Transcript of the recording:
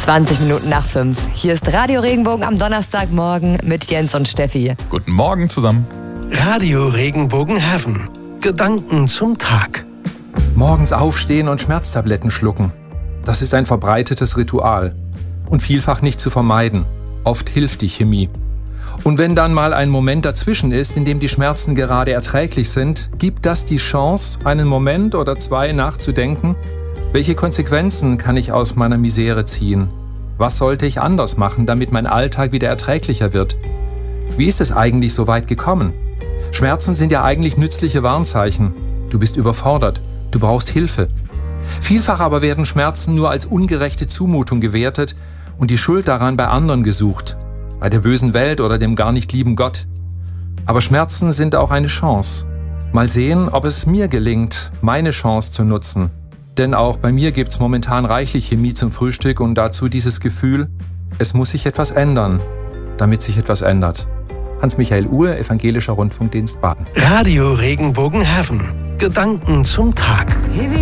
20 Minuten nach 5. Hier ist Radio Regenbogen am Donnerstagmorgen mit Jens und Steffi. Guten Morgen zusammen. Radio Regenbogen Heaven. Gedanken zum Tag. Morgens aufstehen und Schmerztabletten schlucken. Das ist ein verbreitetes Ritual und vielfach nicht zu vermeiden. Oft hilft die Chemie. Und wenn dann mal ein Moment dazwischen ist, in dem die Schmerzen gerade erträglich sind, gibt das die Chance, einen Moment oder zwei nachzudenken: Welche Konsequenzen kann ich aus meiner Misere ziehen? Was sollte ich anders machen, damit mein Alltag wieder erträglicher wird? Wie ist es eigentlich so weit gekommen? Schmerzen sind ja eigentlich nützliche Warnzeichen. Du bist überfordert, du brauchst Hilfe. Vielfach aber werden Schmerzen nur als ungerechte Zumutung gewertet und die Schuld daran bei anderen gesucht, bei der bösen Welt oder dem gar nicht lieben Gott. Aber Schmerzen sind auch eine Chance. Mal sehen, ob es mir gelingt, meine Chance zu nutzen. Denn auch bei mir gibt's momentan reichlich Chemie zum Frühstück und dazu dieses Gefühl, es muss sich etwas ändern, damit sich etwas ändert. Hans-Michael Uhr, Evangelischer Rundfunkdienst Baden. Radio Regenbogen Heaven. Gedanken zum Tag.